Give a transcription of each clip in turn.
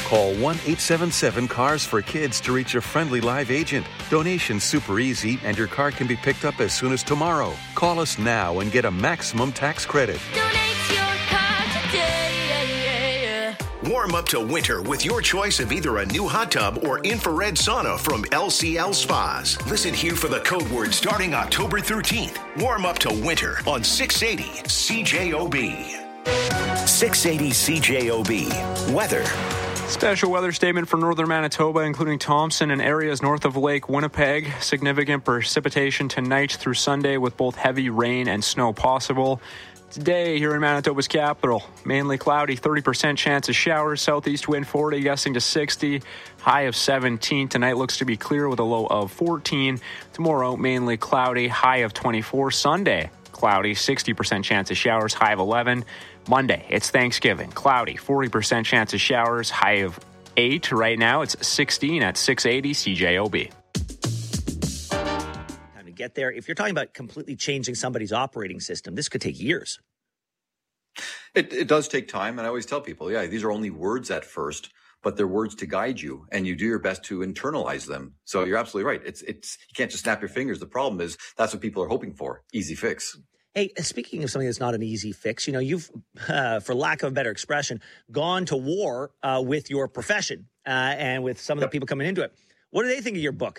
Call 1-877-CARS-FOR-KIDS to reach a friendly live agent. Donation's super easy, and your car can be picked up as soon as tomorrow. Call us now and get a maximum tax credit. Donate your car today. Warm up to winter with your choice of either a new hot tub or infrared sauna from LCL Spas. Listen here for the code word starting October 13th. Warm up to winter on 680 CJOB. 680 CJOB. Weather. Special weather statement for northern Manitoba, including Thompson and areas north of Lake Winnipeg. Significant precipitation tonight through Sunday with both heavy rain and snow possible. Today, here in Manitoba's capital, mainly cloudy, 30% chance of showers, southeast wind 40, gusting to 60, high of 17. Tonight looks to be clear with a low of 14. Tomorrow, mainly cloudy, high of 24. Sunday, cloudy, 60% chance of showers, high of 11. Monday, it's Thanksgiving, cloudy, 40% chance of showers, high of 8. Right now, it's 16 at 680 CJOB. Get there. If you're talking about completely changing somebody's operating system, this could take years. It does take time. And I always tell people, these are only words at first, but they're words to guide you, and you do your best to internalize them. So you're absolutely right. It's you can't just snap your fingers. The problem is that's what people are hoping for. Easy fix. Hey, speaking of something that's not an easy fix, you've, for lack of a better expression, gone to war with your profession and with some of the people coming into it. What do they think of your book?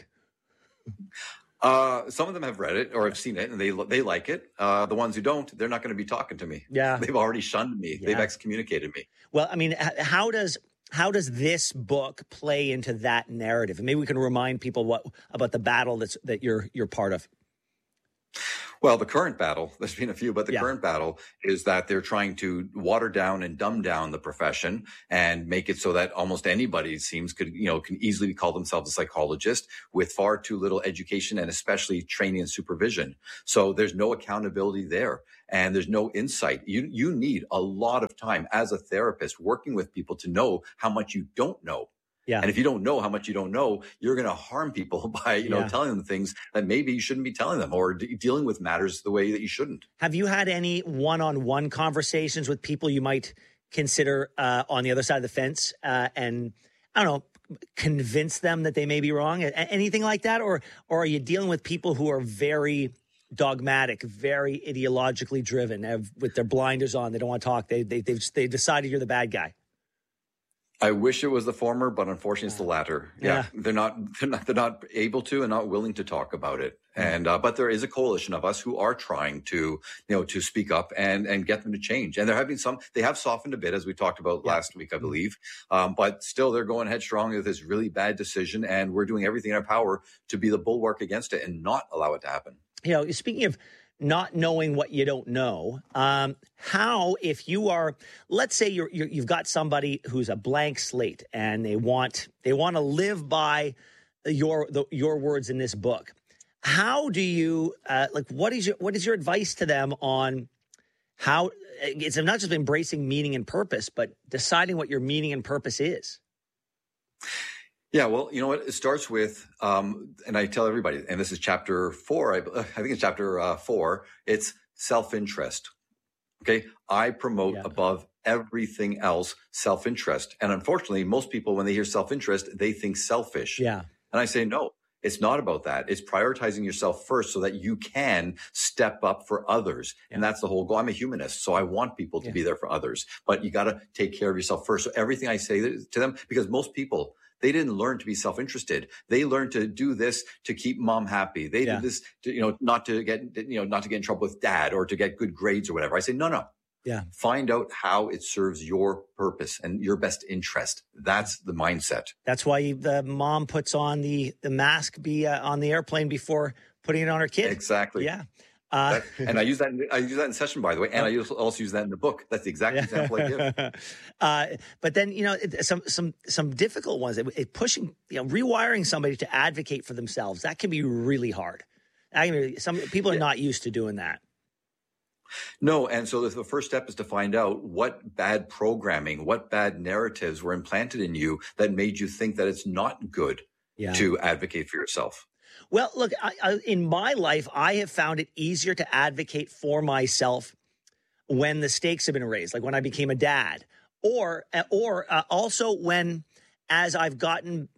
Some of them have read it or have seen it, and they like it. The ones who don't, they're not going to be talking to me. Yeah. They've already shunned me. Yeah. They've excommunicated me. Well, I mean, how does this book play into that narrative? And maybe we can remind people about the battle that you're part of. Well, the current battle, there's been a few, but the current battle is that they're trying to water down and dumb down the profession and make it so that almost anybody, it seems, can easily call themselves a psychologist with far too little education and especially training and supervision. So there's no accountability there and there's no insight. You need a lot of time as a therapist working with people to know how much you don't know. Yeah. And if you don't know how much you don't know, you're going to harm people by, telling them things that maybe you shouldn't be telling them or dealing with matters the way that you shouldn't. Have you had any one-on-one conversations with people you might consider on the other side of the fence and, I don't know, convince them that they may be wrong? Anything like that? Or are you dealing with people who are very dogmatic, very ideologically driven, with their blinders on? They don't want to talk. They decided you're the bad guy. I wish it was the former, but unfortunately it's the latter. Yeah. They're not able to and not willing to talk about it. And, but there is a coalition of us who are trying to speak up and get them to change. And they have softened a bit, as we talked about last week, I believe. But still they're going headstrong with this really bad decision. And we're doing everything in our power to be the bulwark against it and not allow it to happen. Speaking of not knowing what you don't know, how, if you are, let's say you've got somebody who's a blank slate and they want to live by your words in this book, how do you what is your advice to them on how it's not just embracing meaning and purpose, but deciding what your meaning and purpose is? Yeah, well, you know what? It starts with, and I tell everybody, and this is chapter 4. I think it's chapter 4. It's self-interest. Okay, I promote above everything else self-interest, and unfortunately, most people when they hear self-interest, they think selfish. Yeah, and I say no. It's not about that. It's prioritizing yourself first so that you can step up for others. Yeah. And that's the whole goal. I'm a humanist, so I want people to be there for others. But you got to take care of yourself first. So everything I say to them, because most people, they didn't learn to be self-interested. They learned to do this to keep mom happy. They did this to, not to get in trouble with dad or to get good grades or whatever. I say, no. Yeah. Find out how it serves your purpose and your best interest. That's the mindset. That's why the mom puts on the mask on the airplane before putting it on her kid. Exactly. Yeah. And I use that in session, by the way, and I also use that in the book. That's the exact example I give. But then, some difficult ones, pushing, rewiring somebody to advocate for themselves, that can be really hard. Some people are not used to doing that. No, and so the first step is to find out what bad programming, what bad narratives were implanted in you that made you think that it's not good to advocate for yourself. Well, look, in my life, I have found it easier to advocate for myself when the stakes have been raised, like when I became a dad or also when, as I've gotten,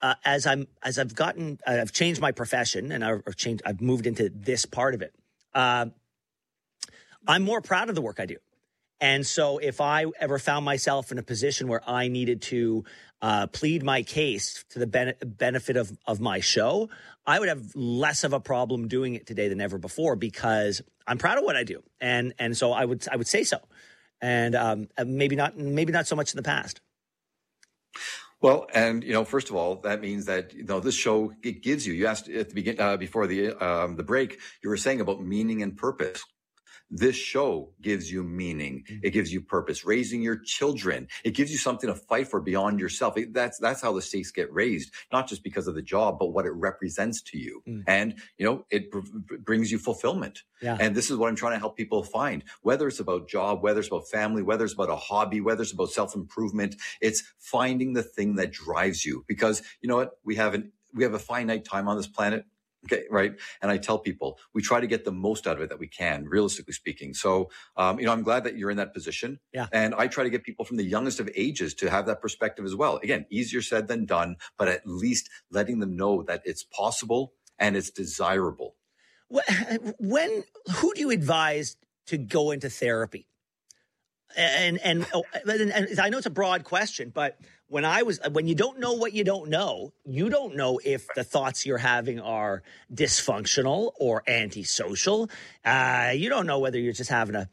I've changed my profession and I've moved into this part of it. I'm more proud of the work I do. And so if I ever found myself in a position where I needed to plead my case to the benefit of my show, I would have less of a problem doing it today than ever before, because I'm proud of what I do. And so I would say so. And maybe not so much in the past. Well, and first of all, that means that this show, it gives you asked at the beginning before the break, you were saying about meaning and purpose. This show gives you meaning. It gives you purpose. Raising your children, it gives you something to fight for beyond yourself. That's how the stakes get raised, not just because of the job, but what it represents to you. And it brings you fulfillment. Yeah. And this is what I'm trying to help people find. Whether it's about job, whether it's about family, whether it's about a hobby, whether it's about self-improvement, it's finding the thing that drives you. Because you know what, we have a finite time on this planet. Okay, right. And I tell people, we try to get the most out of it that we can, realistically speaking. So, I'm glad that you're in that position. Yeah. And I try to get people from the youngest of ages to have that perspective as well. Again, easier said than done, but at least letting them know that it's possible and it's desirable. Who do you advise to go into therapy? And I know it's a broad question, but when you don't know what you don't know if the thoughts you're having are dysfunctional or antisocial. You don't know whether you're just having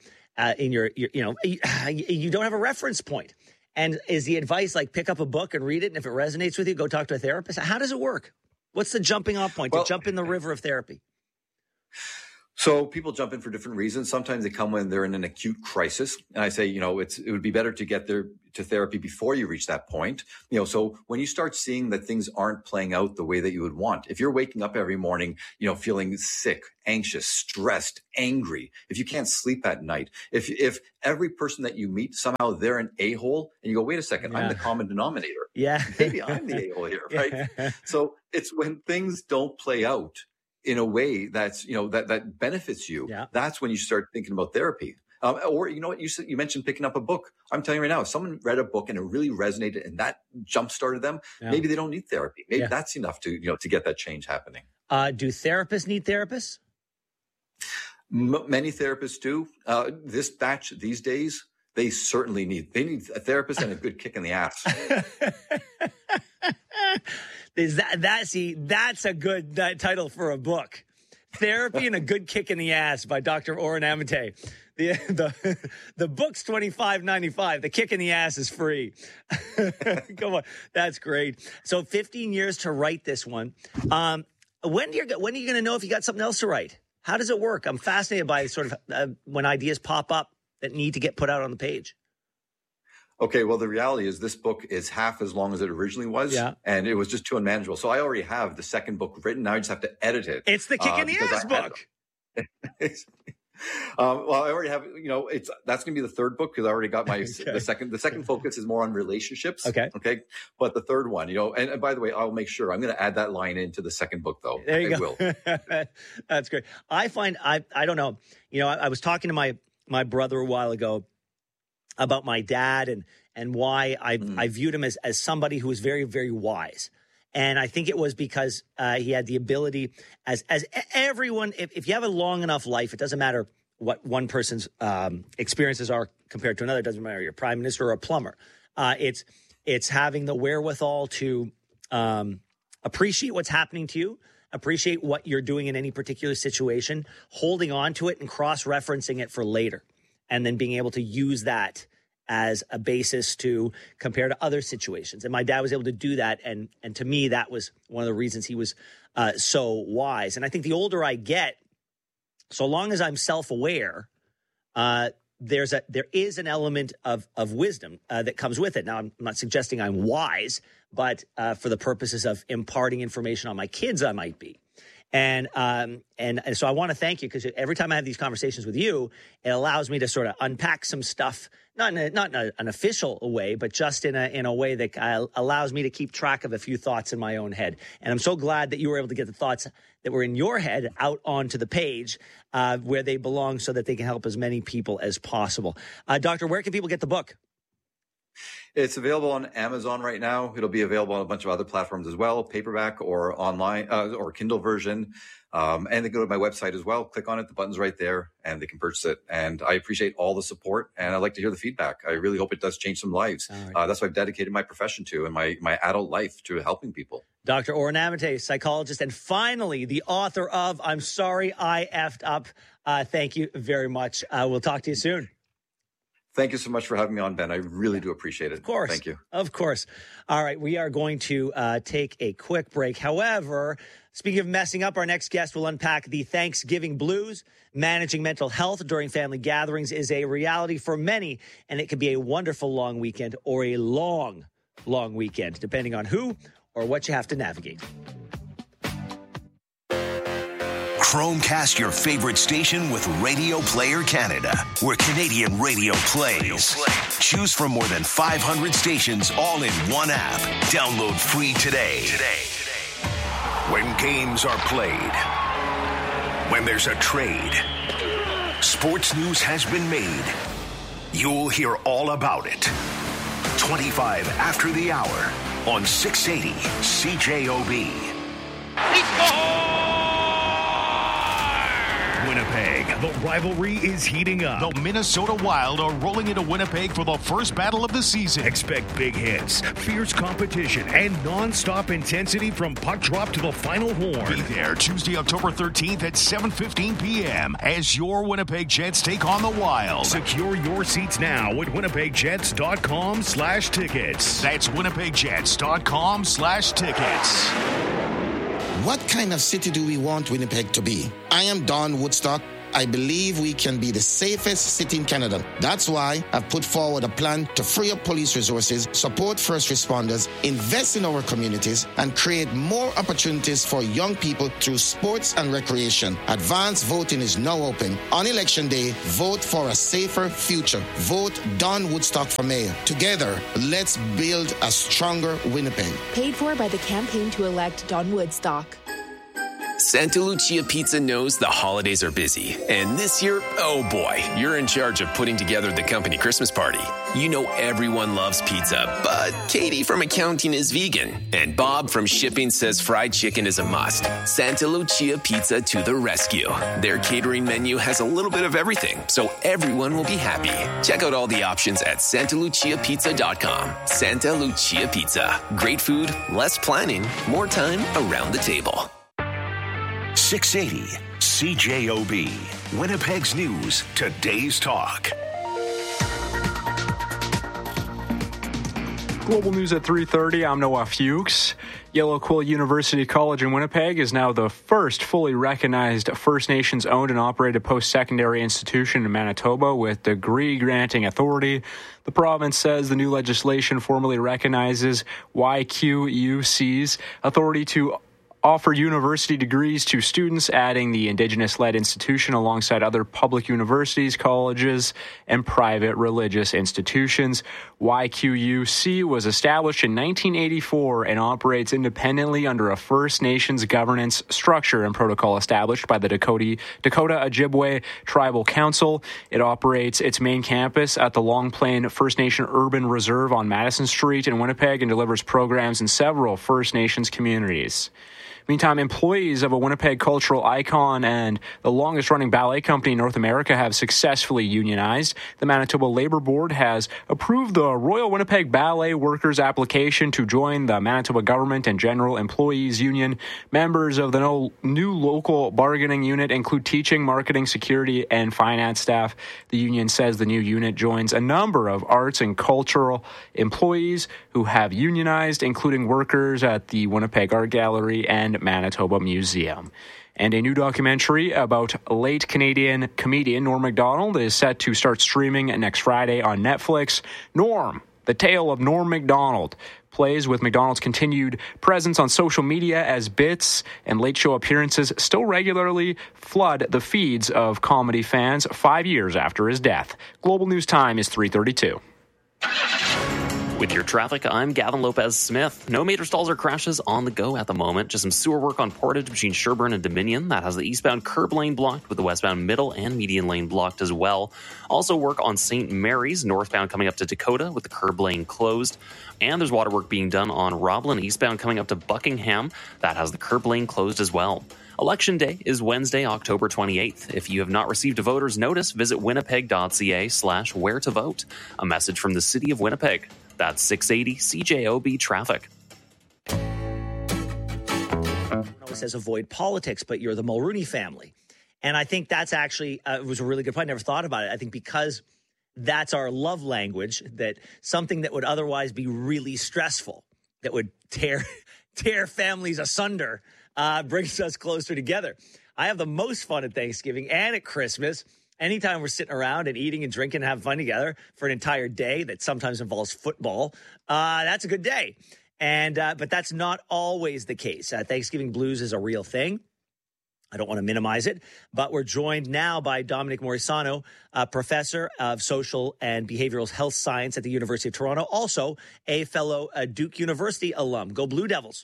you don't have a reference point. And is the advice like pick up a book and read it, and if it resonates with you, go talk to a therapist? How does it work? What's the jumping off point to jump in the river of therapy? So people jump in for different reasons. Sometimes they come when they're in an acute crisis. And I say, it would be better to get there to therapy before you reach that point. So when you start seeing that things aren't playing out the way that you would want, if you're waking up every morning, feeling sick, anxious, stressed, angry, if you can't sleep at night, if every person that you meet, somehow they're an a-hole, and you go, wait a second, I'm the common denominator. Yeah. Maybe I'm the a-hole here, right? Yeah. So it's when things don't play out in a way that's, that benefits you. Yeah. That's when you start thinking about therapy. Or what you mentioned, picking up a book. I'm telling you right now, if someone read a book and it really resonated and that jump started them, maybe they don't need therapy. Maybe that's enough to get that change happening. Do therapists need therapists? Many therapists do. This batch these days, they certainly need a therapist and a good kick in the ass. That's a good title for a book. Therapy and a Good Kick in the Ass by Dr. Oren Amate. The book's $25.95. The kick in the ass is free. Come on. That's great. So 15 years to write this one. When are you going to know if you got something else to write? How does it work? I'm fascinated by sort of when ideas pop up that need to get put out on the page. Okay, well, the reality is this book is half as long as it originally was, and it was just too unmanageable. So I already have the second book written. Now I just have to edit it. It's the kick in the ass book. Well, I already have, that's going to be the third book because I already got my the second focus is more on relationships. Okay. But the third one, and by the way, I'll make sure I'm going to add that line into the second book though. There you go. Will. That's great. I find I don't know. I was talking to my brother a while ago about my dad and why I viewed him as somebody who was very, very wise. And I think it was because he had the ability, as everyone, if you have a long enough life, it doesn't matter what one person's experiences are compared to another. It doesn't matter, you're a prime minister or a plumber. It's having the wherewithal to appreciate what's happening to you, appreciate what you're doing in any particular situation, holding on to it and cross-referencing it for later, and then being able to use that as a basis to compare to other situations. And my dad was able to do that. And to me, that was one of the reasons he was so wise. And I think the older I get, so long as I'm self-aware, there is an element of wisdom that comes with it. Now, I'm not suggesting I'm wise, but for the purposes of imparting information on my kids, I might be. And so I want to thank you because every time I have these conversations with you, it allows me to sort of unpack some stuff, not in an official way, but just in a way that allows me to keep track of a few thoughts in my own head. And I'm so glad that you were able to get the thoughts that were in your head out onto the page where they belong so that they can help as many people as possible. Doctor, where can people get the book? It's available on Amazon right now. It'll be available on a bunch of other platforms as well, paperback or online or Kindle version. And they go to my website as well. Click on it. The button's right there and they can purchase it. And I appreciate all the support and I'd like to hear the feedback. I really hope it does change some lives. Right. That's what I've dedicated my profession to and my adult life to helping people. Dr. Oren Amate, psychologist, and finally the author of I'm Sorry I Effed Up. Thank you very much. We'll talk to you soon. Thank you so much for having me on, Ben. I really do appreciate it. Of course. Thank you. Of course. All right. We are going to take a quick break. However, speaking of messing up, our next guest will unpack the Thanksgiving blues. Managing mental health during family gatherings is a reality for many, and it can be a wonderful long weekend or a long weekend, depending on who or what you have to navigate. Chromecast your favorite station with Radio Player Canada, where Canadian radio plays. Choose from more than 500 stations all in one app. Download free today. When games are played, when there's a trade, sports news has been made. You'll hear all about it. 25 after the hour on 680 CJOB. Winnipeg, the rivalry is heating up. The Minnesota Wild are rolling into Winnipeg for the first battle of the season. Expect big hits, fierce competition, and non-stop intensity from puck drop to the final horn. Be there Tuesday, October 13th at 7:15 p.m. as your Winnipeg Jets take on the Wild. Secure your seats now at winnipegjets.com/tickets. That's winnipegjets.com/tickets. What kind of city do we want Winnipeg to be? I am Don Woodstock. I believe we can be the safest city in Canada. That's why I've put forward a plan to free up police resources, support first responders, invest in our communities, and create more opportunities for young people through sports and recreation. Advanced voting is now open. On Election Day, vote for a safer future. Vote Don Woodstock for mayor. Together, let's build a stronger Winnipeg. Paid for by the campaign to elect Don Woodstock. Santa Lucia Pizza knows the holidays are busy. And this year, oh boy, you're in charge of putting together the company Christmas party. You know everyone loves pizza, but Katie from accounting is vegan. And Bob from shipping says fried chicken is a must. Santa Lucia Pizza to the rescue. Their catering menu has a little bit of everything, so everyone will be happy. Check out all the options at santaluciapizza.com. Santa Lucia Pizza. Great food, less planning, more time around the table. 680 CJOB. Winnipeg's News, today's talk. Global News at 3:30. I'm Noah Fuchs. Yellow Quill University College in Winnipeg is now the first fully recognized First Nations owned and operated post-secondary institution in Manitoba with degree granting authority. The province says the new legislation formally recognizes YQUC's authority to offer university degrees to students, adding the Indigenous-led institution alongside other public universities, colleges, and private religious institutions. YQUC was established in 1984 and operates independently under a First Nations governance structure and protocol established by the Dakota Ojibwe Tribal Council. It operates its main campus at the Long Plain First Nation Urban Reserve on Madison Street in Winnipeg and delivers programs in several First Nations communities. Meantime, employees of a Winnipeg cultural icon and the longest-running ballet company in North America have successfully unionized. The Manitoba Labour Board has approved the Royal Winnipeg Ballet Workers application to join the Manitoba Government and General Employees Union. Members of the new local bargaining unit include teaching, marketing, security, and finance staff. The union says the new unit joins a number of arts and cultural employees who have unionized, including workers at the Winnipeg Art Gallery and Manitoba Museum. And a new documentary about late Canadian comedian Norm Macdonald is set to start streaming next Friday on Netflix. Norm, the tale of Norm Macdonald, plays with Macdonald's continued presence on social media as bits and late show appearances still regularly flood the feeds of comedy fans 5 years after his death. Global News Time is 3:32. With your traffic, I'm Gavin Lopez-Smith. No major stalls or crashes on the go at the moment. Just some sewer work on Portage between Sherbourne and Dominion. That has the eastbound curb lane blocked with the westbound middle and median lane blocked as well. Also work on St. Mary's, northbound coming up to Dakota with the curb lane closed. And there's water work being done on Roblin eastbound coming up to Buckingham. That has the curb lane closed as well. Election Day is Wednesday, October 28th. If you have not received a voter's notice, visit winnipeg.ca/where to vote. A message from the City of Winnipeg. That's 680 CJOB traffic. It says avoid politics, but you're the Mulrooney family. And I think that's actually was a really good point. I never thought about it. I think because that's our love language, that something that would otherwise be really stressful, that would tear families asunder, brings us closer together. I have the most fun at Thanksgiving and at Christmas. Anytime we're sitting around and eating and drinking and having fun together for an entire day that sometimes involves football, that's a good day. And but that's not always the case. Thanksgiving blues is a real thing. I don't want to minimize it, but we're joined now by Dominic Morisano, professor of social and behavioral health science at the University of Toronto, also a fellow Duke University alum. Go Blue Devils.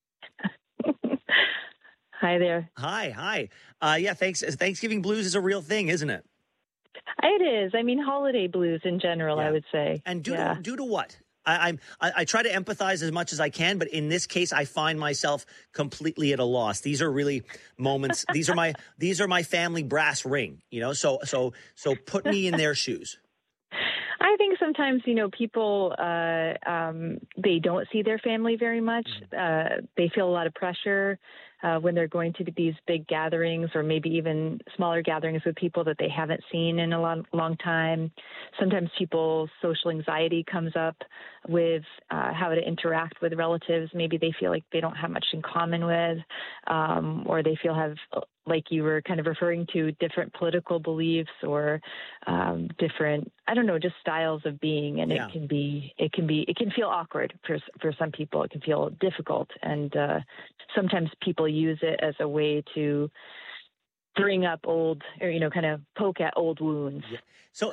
Hi there. Hi. Yeah, thanks. Thanksgiving blues is a real thing, isn't it? It is. I mean, holiday blues in general, I would say. And due to what? I try to empathize as much as I can, but in this case, I find myself completely at a loss. These are really moments. These are my family brass ring. You know, so put me in their shoes. I think sometimes, people, they don't see their family very much. They feel a lot of pressure when they're going to these big gatherings, or maybe even smaller gatherings with people that they haven't seen in a long time. Sometimes people's social anxiety comes up with how to interact with relatives. Maybe they feel like they don't have much in common with, or they have, like you were kind of referring to, different political beliefs or different, just styles of being. And it can feel awkward for some people. It can feel difficult. And sometimes people use it as a way to bring up old, or, kind of poke at old wounds. Yeah. So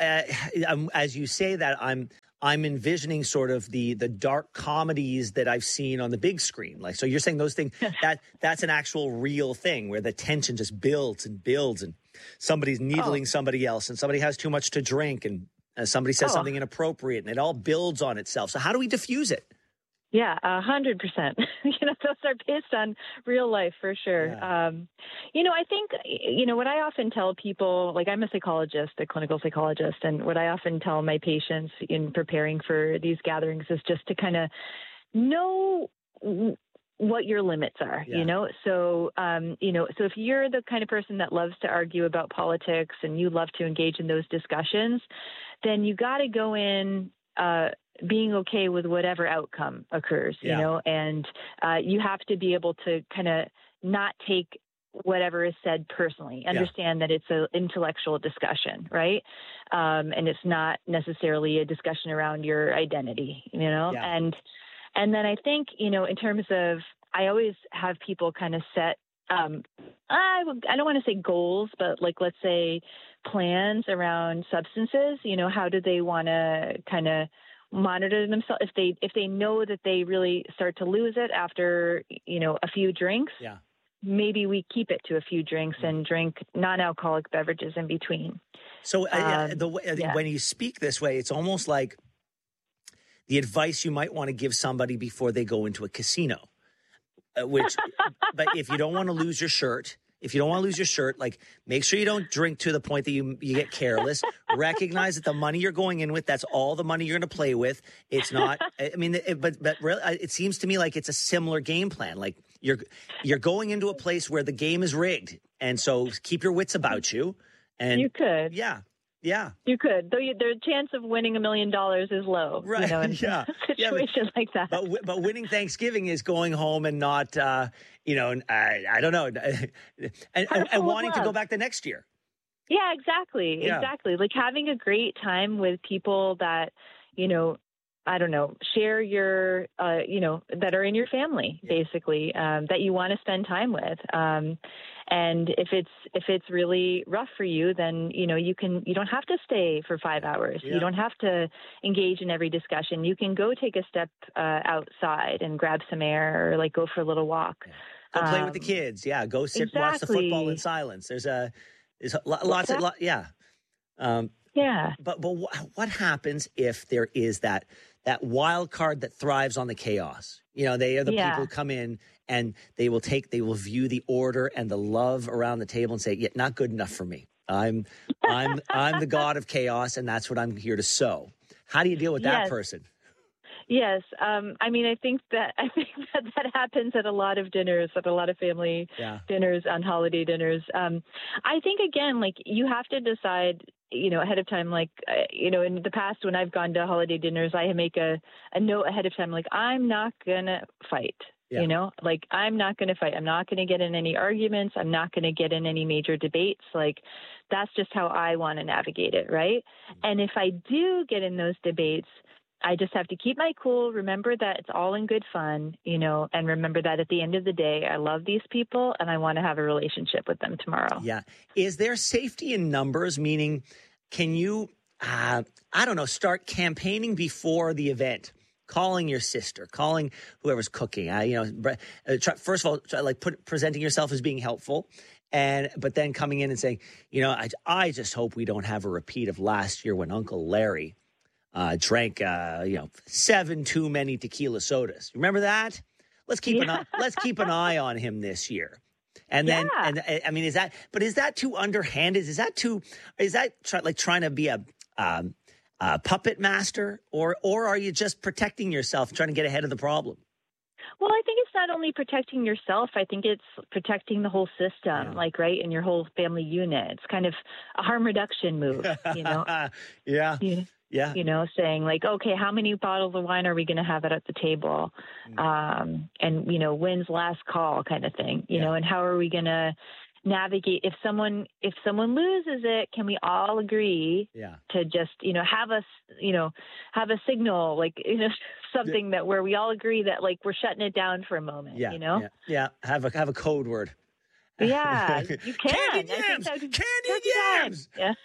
as you say that, I'm envisioning sort of the dark comedies that I've seen on the big screen. Like, so you're saying those things, that's an actual real thing where the tension just builds and builds, and somebody's needling somebody else, and somebody has too much to drink, and somebody says something inappropriate, and it all builds on itself. So how do we diffuse it? Yeah, 100%. Those are based on real life for sure. Yeah. I think, what I often tell people, like I'm a psychologist, a clinical psychologist, and what I often tell my patients in preparing for these gatherings is just to kind of know what your limits are, So, so if you're the kind of person that loves to argue about politics and you love to engage in those discussions, then you got to go in, being okay with whatever outcome occurs, and you have to be able to kind of not take whatever is said personally, understand that it's an intellectual discussion, right? And it's not necessarily a discussion around your identity, and then I think, in terms of, I always have people kind of set, I don't want to say goals, but like, let's say plans around substances, how do they want to kind of monitor themselves if they know that they really start to lose it after a few drinks. Maybe we keep it to a few drinks and drink non-alcoholic beverages in between. So when you speak this way, it's almost like the advice you might want to give somebody before they go into a casino, but if you don't want to lose your shirt, like, make sure you don't drink to the point that you get careless. Recognize that the money you're going in with, that's all the money you're going to play with. It's not, but really, it seems to me like it's a similar game plan. Like, you're going into a place where the game is rigged. And so keep your wits about you. And you could. Yeah. You could, though the chance of winning $1 million is low. Right. In a situation like that. But winning Thanksgiving is going home and not, I don't know, and wanting to go back the next year. Yeah, exactly. Like having a great time with people that, I don't know, share your, that are in your family, basically, that you want to spend time with. And if it's really rough for you, then, you don't have to stay for 5 hours. Yeah. You don't have to engage in every discussion. You can go take a step outside and grab some air, or like go for a little walk. Go play with the kids. Yeah. Go sit, watch the football in silence. There's lots of, yeah. Yeah. But what happens if there is that wild card that thrives on the chaos? They are the people who come in and they will view the order and the love around the table and say, yeah, not good enough for me. I'm the god of chaos, and that's what I'm here to sow. How do you deal with that person? Yes. I think that happens at a lot of dinners, at a lot of family dinners, on holiday dinners. I think, again, like, you have to decide, ahead of time, like, in the past when I've gone to holiday dinners, I make a note ahead of time, like, I'm not going to fight. Like, I'm not going to fight. I'm not going to get in any arguments. I'm not going to get in any major debates. Like, that's just how I want to navigate it. Right. And if I do get in those debates, I just have to keep my cool, remember that it's all in good fun, and remember that at the end of the day, I love these people and I want to have a relationship with them tomorrow. Yeah. Is there safety in numbers? Meaning, can you, start campaigning before the event? Calling your sister, calling whoever's cooking. First of all, presenting yourself as being helpful, but then coming in and saying, I just hope we don't have a repeat of last year when Uncle Larry drank 7 too many tequila sodas. Remember that? Let's keep an eye on him this year. And then, is that too underhanded? Is that trying to be a puppet master, or are you just protecting yourself, trying to get ahead of the problem? Well, I think it's not only protecting yourself. I think it's protecting the whole system, right, and your whole family unit. It's kind of a harm reduction move, Yeah. Yeah. Saying like, okay, how many bottles of wine are we going to have at the table? And, when's last call kind of thing, and how are we going to navigate if someone loses it? Can we all agree to just have a signal, like something that where we all agree that, like, we're shutting it down for a moment? Have a code word. Yeah, you can. Candy yams. Yeah.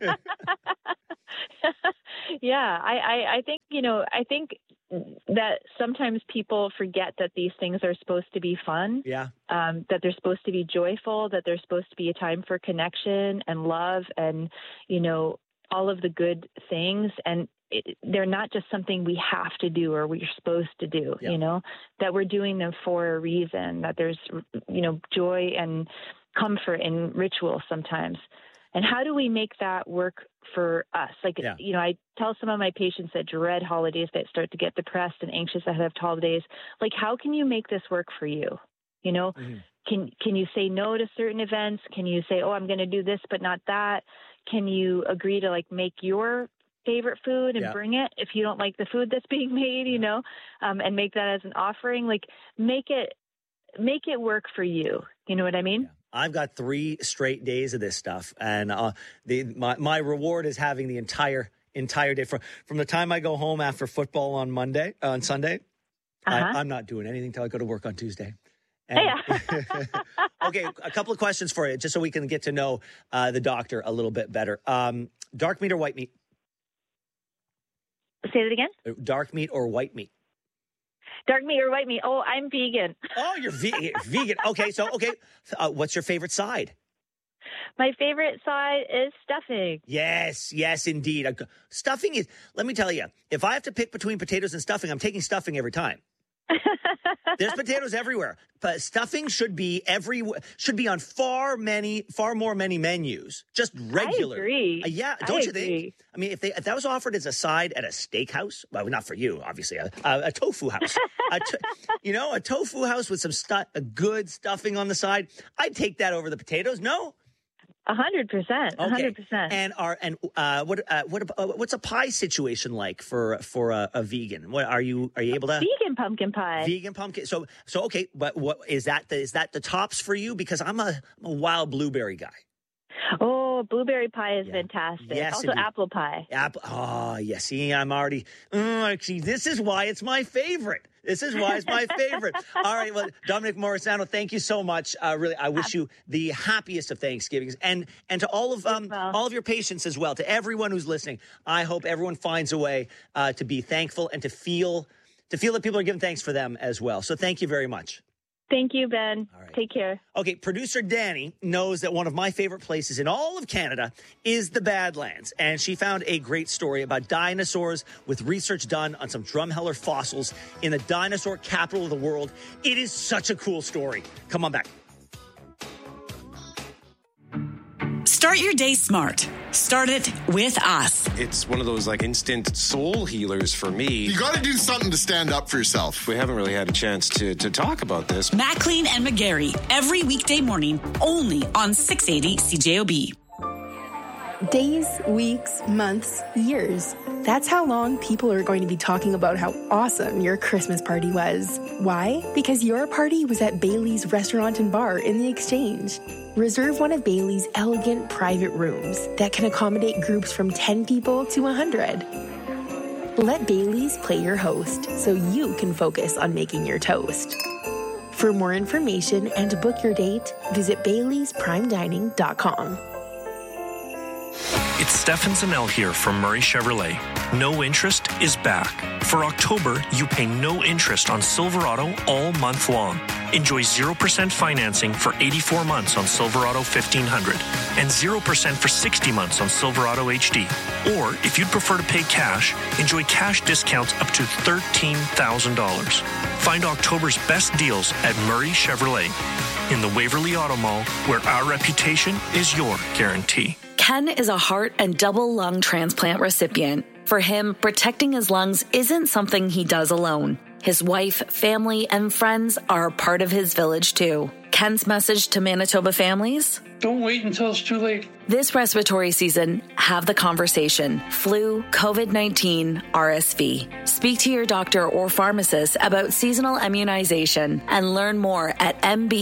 Yeah, I think that sometimes people forget that these things are supposed to be fun. Yeah. That they're supposed to be joyful, that they're supposed to be a time for connection and love and, all of the good things. And they're not just something we have to do or we're supposed to do, that we're doing them for a reason, that there's, joy and comfort in ritual sometimes. And how do we make that work for us? Like, I tell some of my patients that dread holidays, that start to get depressed and anxious ahead of holidays, like, how can you make this work for you? Can you say no to certain events? Can you say, oh, I'm going to do this, but not that? Can you agree to, like, make your favorite food and bring it if you don't like the food that's being made, and make that as an offering? Like, make it work for you. You know what I mean? Yeah. I've got 3 straight days of this stuff, and my reward is having the entire day from the time I go home after football on Sunday. I'm not doing anything till I go to work on Tuesday. Okay, a couple of questions for you, just so we can get to know the doctor a little bit better. Dark meat or white meat? Say that again. Dark meat or white meat? Dark meat or white meat? Oh, I'm vegan. Oh, you're vegan. Okay, what's your favorite side? My favorite side is stuffing. Yes, indeed. Stuffing is, let me tell you, if I have to pick between potatoes and stuffing, I'm taking stuffing every time. There's potatoes everywhere, but stuffing should be on far more menus, just regular. I agree. Don't you think? I mean, if that was offered as a side at a steakhouse, well, not for you, obviously, a tofu house, a tofu house with some good stuffing on the side, I'd take that over the potatoes. No. 100%. 100%. And what's a pie situation like for a vegan? What are you able to? Vegan pumpkin pie. Vegan pumpkin. So okay, but what is that? Is that the tops for you? Because I'm a wild blueberry guy. Oh, blueberry pie is fantastic. Yes, also, indeed. apple pie. Oh, yeah. See, I'm already. See, this is why it's my favorite. All right. Well, Dominic Morisano, thank you so much. Really, I wish you the happiest of Thanksgivings, and to all of your patients as well. To everyone who's listening, I hope everyone finds a way to be thankful and to feel that people are giving thanks for them as well. So, thank you very much. Thank you, Ben. All right. Take care. Okay, producer Danny knows that one of my favorite places in all of Canada is the Badlands, and she found a great story about dinosaurs with research done on some drumheller fossils in the dinosaur capital of the world. It is such a cool story. Come on back. Start your day smart. Start it with us. It's one of those like instant soul healers for me. You got to do something to stand up for yourself. We haven't really had a chance to talk about this. Maclean and McGarry, every weekday morning, only on 680 CJOB. Days, weeks, months, years. That's how long people are going to be talking about how awesome your Christmas party was. Why? Because your party was at Bailey's Restaurant and Bar in the Exchange. Reserve one of Bailey's elegant private rooms that can accommodate groups from 10 people to 100. Let Bailey's play your host so you can focus on making your toast. For more information and to book your date, visit baileysprimedining.com. It's Stefan Zanel here from Murray Chevrolet. No Interest is back. For October, you pay no interest on Silverado all month long. Enjoy 0% financing for 84 months on Silverado 1500 and 0% for 60 months on Silverado HD. Or, if you'd prefer to pay cash, enjoy cash discounts up to $13,000. Find October's best deals at Murray Chevrolet in the Waverly Auto Mall, where our reputation is your guarantee. Ken is a heart and double lung transplant recipient. For him, protecting his lungs isn't something he does alone. His wife, family, and friends are a part of his village too. Ken's message to Manitoba families? Don't wait until it's too late. This respiratory season, have the conversation. Flu, COVID-19, RSV. Speak to your doctor or pharmacist about seasonal immunization and learn more at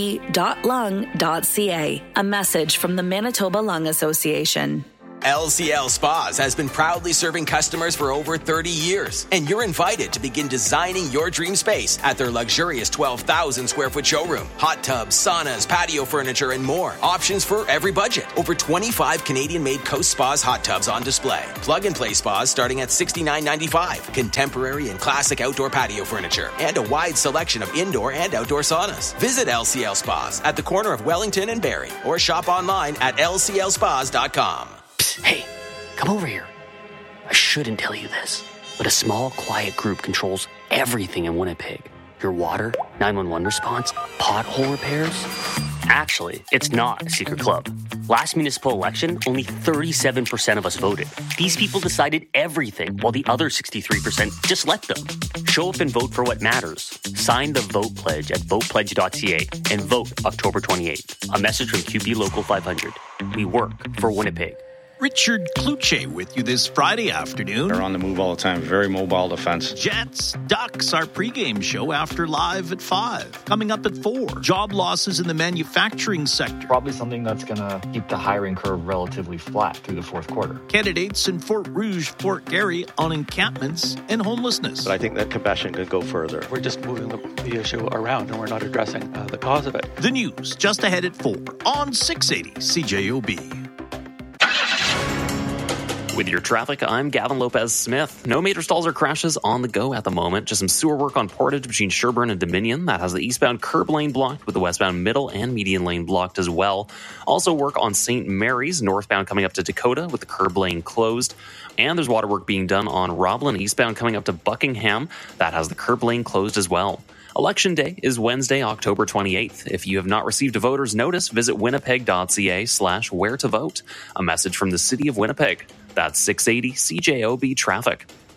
mb.lung.ca. A message from the Manitoba Lung Association. LCL Spas has been proudly serving customers for over 30 years, and you're invited to begin designing your dream space at their luxurious 12,000 square foot showroom. Hot tubs, saunas, patio furniture, and more. Options for every budget. Over 25 Canadian-made Coast Spas hot tubs on display. Plug-and-play spas starting at $69.95. Contemporary and classic outdoor patio furniture, and a wide selection of indoor and outdoor saunas. Visit LCL Spas at the corner of Wellington and Barrie, or shop online at lclspas.com. Hey, come over here. I shouldn't tell you this, but a small, quiet group controls everything in Winnipeg. Your water, 911 response, pothole repairs. Actually, it's not a secret club. Last municipal election, only 37% of us voted. These people decided everything, while the other 63% just let them. Show up and vote for what matters. Sign the Vote Pledge at votepledge.ca and vote October 28th. A message from QP Local 500. We work for Winnipeg. Richard Kluche with you this Friday afternoon. They're on the move all the time. Very mobile defense. Jets, Ducks, our pregame show after Live at 5. Coming up at 4. Job losses in the manufacturing sector. Probably something that's going to keep the hiring curve relatively flat through the fourth quarter. Candidates in Fort Rouge, Fort Garry on encampments and homelessness. But I think that compassion could go further. We're just moving the issue around and we're not addressing the cause of it. The news just ahead at 4 on 680 CJOB. With your traffic, I'm Gavin Lopez-Smith. No major stalls or crashes on the go at the moment. Just some sewer work on Portage between Sherbourne and Dominion. That has the eastbound curb lane blocked with the westbound middle and median lane blocked as well. Also work on St. Mary's, northbound coming up to Dakota with the curb lane closed. And there's water work being done on Roblin, eastbound coming up to Buckingham. That has the curb lane closed as well. Election Day is Wednesday, October 28th. If you have not received a voter's notice, visit winnipeg.ca/where to vote. A message from the City of Winnipeg. That's 680 CJOB traffic.